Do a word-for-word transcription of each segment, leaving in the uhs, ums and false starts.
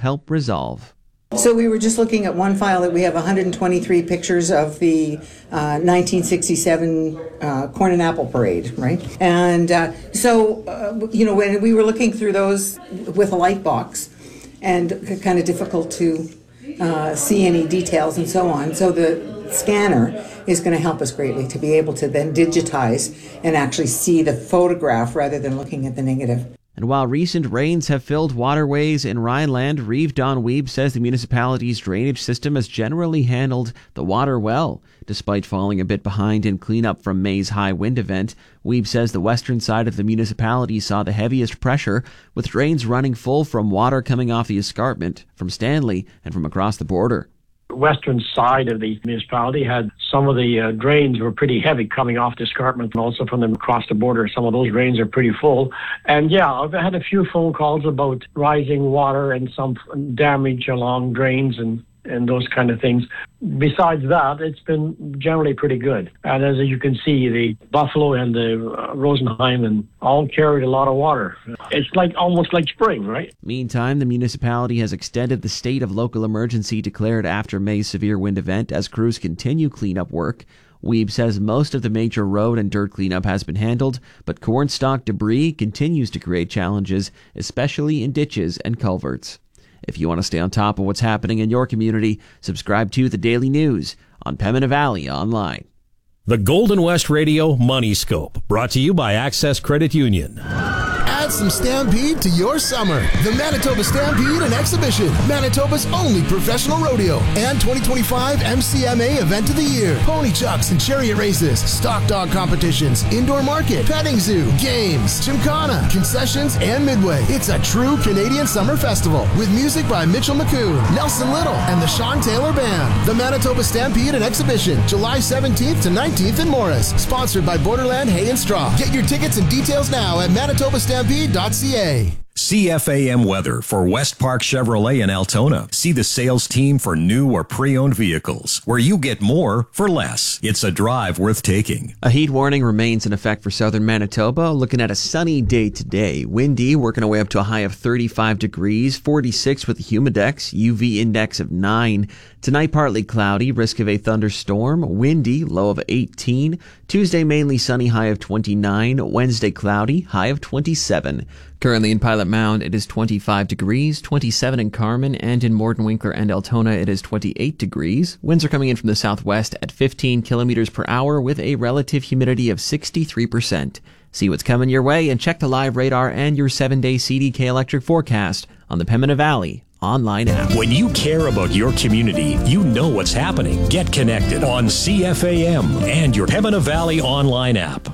help resolve. So we were just looking at one file that we have one hundred twenty-three pictures of the uh, nineteen sixty-seven uh, Corn and Apple Parade, right? And uh, so, uh, you know, when we were looking through those with a light box, and kind of difficult to uh, see any details and so on. So the scanner is going to help us greatly to be able to then digitize and actually see the photograph rather than looking at the negative. And while recent rains have filled waterways in Rhineland, Reeve Don Weeb says the municipality's drainage system has generally handled the water well. Despite falling a bit behind in cleanup from May's high wind event, Weeb says the western side of the municipality saw the heaviest pressure, with drains running full from water coming off the escarpment, from Stanley, and from across the border. Western side of the municipality had some of the uh, drains were pretty heavy coming off the escarpment, and also from them across the border. Some of those drains are pretty full. And yeah, I've had a few phone calls about rising water and some damage along drains and, and those kind of things. Besides that, it's been generally pretty good. And as you can see, the Buffalo and the uh, Rosenheim and all carried a lot of water. It's like almost like spring, right? Meantime, the municipality has extended the state of local emergency declared after May's severe wind event as crews continue cleanup work. Weeb says most of the major road and dirt cleanup has been handled, but cornstalk debris continues to create challenges, especially in ditches and culverts. If you want to stay on top of what's happening in your community, subscribe to The Daily News on Pembina Valley Online. The Golden West Radio Money Scope, brought to you by Access Credit Union. Add some Stampede to your summer. The Manitoba Stampede and Exhibition, Manitoba's only professional rodeo and twenty twenty-five M C M A Event of the Year. Pony chucks and chariot races, stock dog competitions, indoor market, petting zoo, games, gymkhana, concessions, and midway. It's a true Canadian summer festival with music by Mitchell McCoon, Nelson Little, and the Sean Taylor Band. The Manitoba Stampede and Exhibition, July seventeenth to nineteenth in Morris. Sponsored by Borderland Hay and Straw. Get your tickets and details now at manitoba stampede dot c a. C F A M weather for West Park Chevrolet in Altona. See the sales team for new or pre-owned vehicles, where you get more for less. It's a drive worth taking. A heat warning remains in effect for southern Manitoba. Looking at a sunny day today. Windy, working our way up to a high of thirty-five degrees, forty-six with a humidex, U V index of nine. Tonight, partly cloudy, risk of a thunderstorm. Windy, low of eighteen. Tuesday, mainly sunny, high of twenty-nine. Wednesday, cloudy, high of twenty-seven. Currently in Pilot Mound, it is twenty-five degrees, twenty-seven in Carman, and in Morton-Winkler and Altona, it is twenty-eight degrees. Winds are coming in from the southwest at fifteen kilometers per hour with a relative humidity of sixty-three percent. See what's coming your way and check the live radar and your seven-day C D K electric forecast on the Pembina Valley online app. When you care about your community, you know what's happening. Get connected on C F A M and your Pembina Valley online app.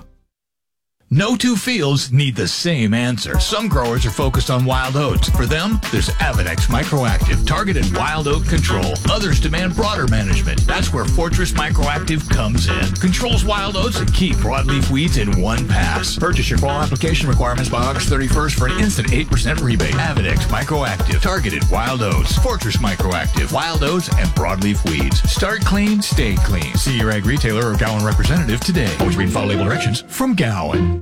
No two fields need the same answer. Some growers are focused on wild oats. For them, there's Avedex Microactive targeted wild oat control. Others demand broader management. That's where Fortress Microactive comes in. Controls wild oats and key broadleaf weeds in one pass. Purchase your fall application requirements by August thirty-first for an instant eight percent rebate. Avedex Microactive targeted wild oats. Fortress Microactive wild oats and broadleaf weeds. Start clean, stay clean. See your ag retailer or Gowan representative today. Always read and follow label directions from Gowan.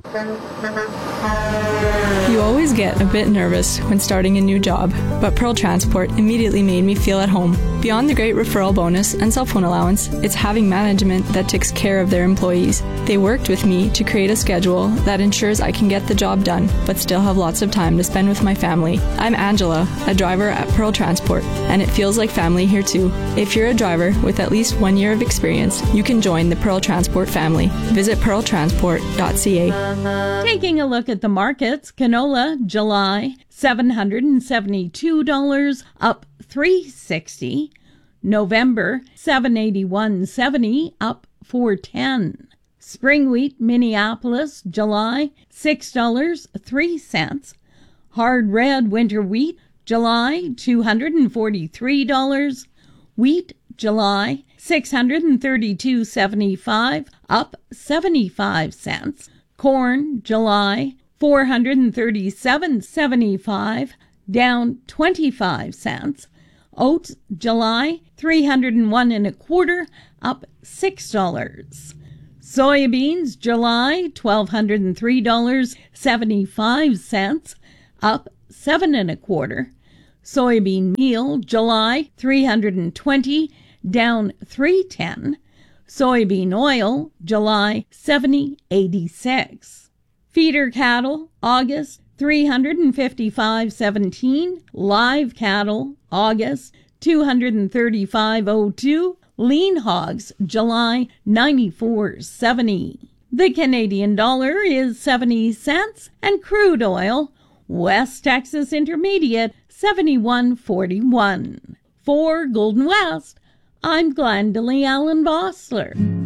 You always get a bit nervous when starting a new job, but Pearl Transport immediately made me feel at home. Beyond the great referral bonus and cell phone allowance, it's having management that takes care of their employees. They worked with me to create a schedule that ensures I can get the job done, but still have lots of time to spend with my family. I'm Angela, a driver at Pearl Transport, and it feels like family here too. If you're a driver with at least one year of experience, you can join the Pearl Transport family. Visit pearl transport dot c a. Taking a look at the markets, canola, July, seven hundred seventy-two dollars, up three dollars and sixty cents. November, seven hundred eighty-one seventy, up four dollars and ten cents. Spring wheat, Minneapolis, July, six dollars and three cents. Hard red winter wheat, July, two hundred forty-three dollars. Wheat, July, six hundred thirty-two dollars and seventy-five cents, up seventy-five cents. Corn, July, four hundred thirty-seven dollars and seventy-five cents, down twenty-five cents. Oats, July, three hundred one and a quarter, up six dollars. Soybeans, July, one thousand two hundred three dollars and seventy-five cents, up seven and a quarter. Soybean meal, July, three hundred twenty, down three ten. Soybean oil, July, seventy eighty-six. Feeder cattle, August, three hundred fifty-five seventeen. Live cattle, August, two hundred thirty-five oh two. Lean hogs, July, ninety-four seventy. The Canadian dollar is seventy cents, and crude oil, West Texas Intermediate, seventy-one forty-one. For Golden West, I'm Glendalee Allen Vossler.